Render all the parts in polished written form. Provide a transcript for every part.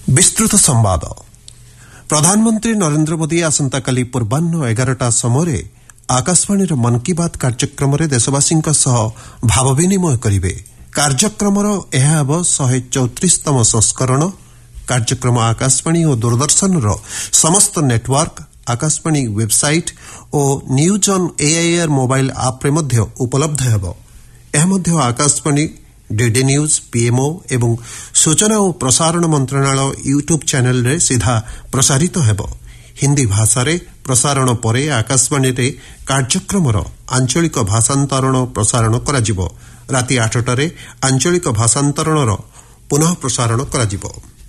विस्तृत संवाद प्रधानमंत्री नरेंद्र मोदी आसंताकाली पूर्वाह्न 11टा समय आकाशवाणी मन की बात कार्यक्रम देशवासी भाव विनिमय करेंगे। कार्यक्रम 134तम संस्करण। कार्यक्रम आकाशवाणी और दूरदर्शन समस्त नेटवर्क, आकाशवाणी वेबसाइट और न्यूज ऑन एआईआर मोबाइल आप उपलब्ध हेबो। आकाशवाणी डीडी न्यूज, पीएमओ एवं सूचना और प्रसारण मंत्रणालय यूट्यूब चैनल रे सीधा प्रसारित हेबो। हिंदी भाषा रे प्रसारण परे आकाशवाणी रे कार्यक्रम आंचलिक भाषांतरण प्रसारण कराजिबो। राति 8टारे आंचलिक भाषांतरण पुनः प्रसारण कराजिबो।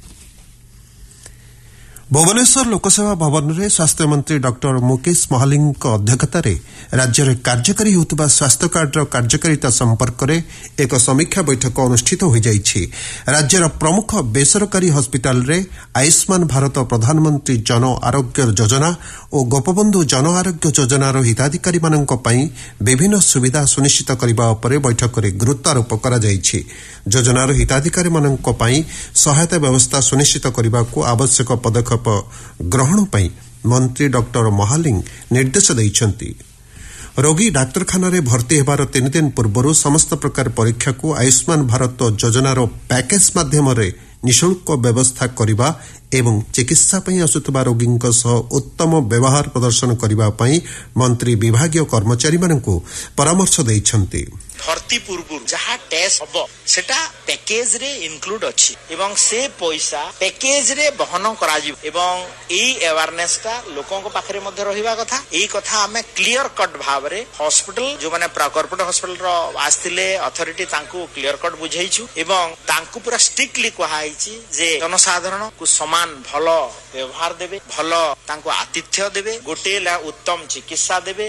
भुवनेश्वर लोकसेवा भवन में स्वास्थ्य मंत्री डॉक्टर मुकेश महालिंग अध्यक्षतार राज्य में कार्यकारी होता स्वास्थ्य कार्डर कार्यकारिता संपर्क में एक समीक्षा बैठक अनुष्ठित हो जाइछि। राज्यर प्रमुख बेसरकारी हस्पिटाल रे आयुष्मान भारत प्रधानमंत्री जन आरोग्य योजना और गोपबंधु जन आरोग्य योजनार हिताधिकारी विभिन्न सुविधा सुनिश्चित करने पर बैठक में गुरुत्वारोप करा जाइछि। योजनार हिताधिकारी सहायता व्यवस्था सुनिश्चित करने को आवश्यक पदक्षेप ग्रहण पर मंत्री डॉक्टर महालिंग निर्देश देइछन्ति। रोगी डाक्तरखाना रे भर्ती हेबार 3 दिन पूर्व समस्त प्रकार परीक्षा को आयुष्मान भारत योजनार पैकेज माध्यम निःशुल्क व्यवस्था करने एवं चिकित्सा आसुवा रोगी उत्तम व्यवहार प्रदर्शन करने मंत्री विभागीय कर्मचारी परामर्श देइछन्ति। भर्ती पूर्व जहाँ टेस्ट हम सेटा पैकेज रे इंक्लूड अछि एवं से पैसा पैकेज रे बहन करा जिवो एवं एई अवेयरनेस ता लोकों को पाखरे मध्य रहिबा कथा। एई कथा हमें क्लियर कट भाव रे हॉस्पिटल जो माने कॉर्पोरेट हॉस्पिटल रो आस्थिले अथॉरिटी तांको क्लियर कट बुझाइछु एवं तांको पूरा स्ट्रिक्टली कहाइछि जे जनसाधारण को समान भलो व्यवहार देबे, भलो तांको आतिथ्य देबे, गोटे ला उत्तम चिकित्सा देबे।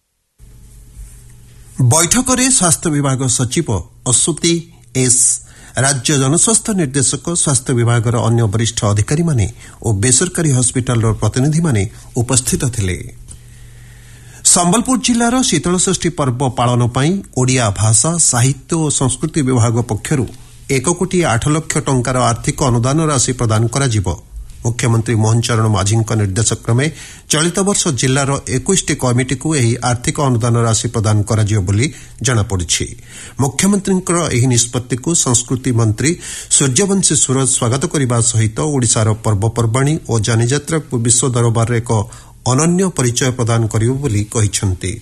बैठक में स्वास्थ्य विभाग सचिव अश्वती एस, राज्य जनस्वास्थ्य निर्देशक, स्वास्थ्य विभाग अन्य वरिष्ठ अधिकारी माने और बेसरकारी हस्पिटाल प्रतिनिधि माने उपस्थित थिले। संबलपुर जिलार शीतलषष्ठी पर्व पालन पई ओडिया भाषा साहित्य और संस्कृति विभाग पक्षरु 1,08 लाख टंकार आर्थिक अनुदान राशि प्रदान करा जिवो। मुख्यमंत्री मोहन चरण माझी निर्देश क्रमे चलित वर्ष जिलार 21टी कमिटी को यह आर्थिक अनुदान राशि प्रदान कराजियो बोली जनापड़ी। मुख्यमंत्री यह निष्पत्ति को संस्कृति मंत्री सूर्यवंशी सूरज स्वागत करने सहित ओडिशार पर्वपर्वाणी और जानिजात्रा को विश्व दरबार एक अनन्य परिचय प्रदान करियो बोली कहिसंती।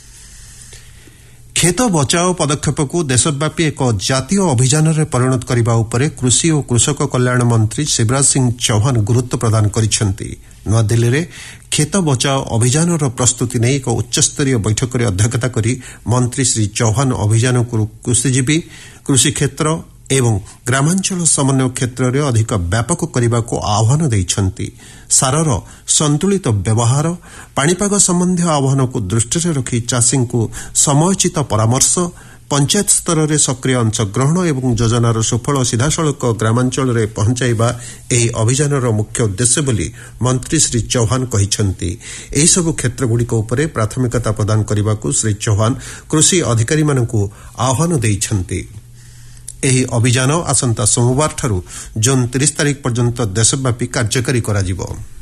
खेत बचाओ पदक्षेप को देशव्यापी एक जातीय अभियान में परिणत करने उपर कृषि और कृषक कल्याण मंत्री शिवराज सिंह चौहान गुरुत्व प्रदान करिसेंती। नूआदिल्ली में खेत बचाओ अभियान प्रस्तुति नहीं एक उच्चस्तरीय बैठक में अध्यक्षता करी मंत्री श्री चौहान अभियान को कृषिजीवी, कृषि क्षेत्र एवं ग्रामांचल समन्वय क्षेत्र में अधिक व्यापक करने को आह्वान देइछन्ति। सारर संतुलित व्यवहार, पाणीपाग संबंधी आह्वान को दृष्टि रखी चाषी को समयोचित परामर्श, पंचायत स्तर में सक्रिय अंशग्रहण एवं योजनार सुफल सीधासलख ग्रामांचल में पहुंचाइबा एही अभियानर मुख्य उद्देश्य बोली मंत्री श्री चौहान कहिसंती। एही सब क्षेत्रगुड़िक उपरे प्राथमिकता प्रदान करने को श्री चौहान कृषि अधिकारी मानकु आह्वान देइछन्ति। एही अभियान आसंता सोमवार ठारू जून 30 तारिख पर्यंत देशव्यापी कार्यकारी कराजिबो।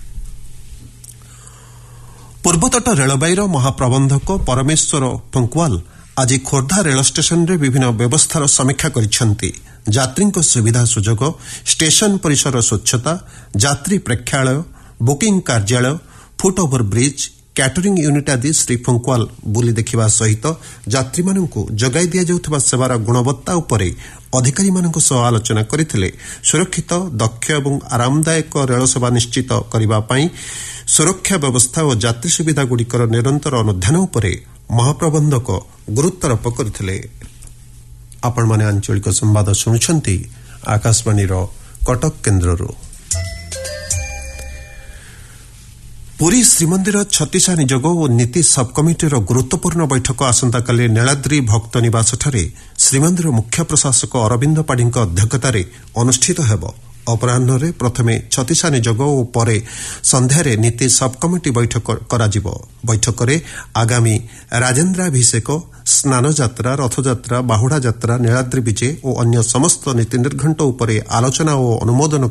पूर्वतट रेलबाईर महाप्रबंधक परमेश्वर पंकवाल आज खोर्धा रेल स्टेशन रे विभिन्न व्यवस्थार समीक्षा करिसेंती। यात्री सुविधा सुजोग, स्टेशन परिसर स्वच्छता, यात्री प्रेक्षालय, बुकिंग कार्यालय, foot over bridge, catering unit आदि श्री पंकवाल बुली देखिबा सहित यात्री मानकु जगाई दिया जाउथबा सेवार गुणवत्ता उपरे अधिकारी मानक सह आलोचना करथिले। सुरक्षित, दक्ष एवं आरामदायक रेल सेवा निश्चित करबा पई सुरक्षा व्यवस्था और यात्री सुविधा गुड़िकर निरंतर अनुध्यान उपरे महाप्रबंधक गुरुत्वारोप करथिले। आपण माने आंचलिक संवाद सुनुछंती आकाशवाणी रो कटक केन्द्ररो। पुरी श्रीमंदिर छत्तीसा निजोग और नीति सब कमिटीर गुरुत्वपूर्ण बैठक आसंताकाली नीलाद्री भक्त निवास ठारे श्रीमंदिर मुख्य प्रशासक अरविंद पाढ़ी अध्यक्षतार अनुष्ठित हेबो। अपराह्न प्रथमे छत्तीसा निजोग और परे संध्यारे नीति सब कमिटी बैठक कराजिबो। बैठक में आगामी राजेन्द्राभिषेक, स्नान यात्रा, रथयात्रा, बाहुड़ा यात्रा, नीलाद्री विजे और अन्य समस्त नीति निर्घंट उपरे आलोचना और अनुमोदन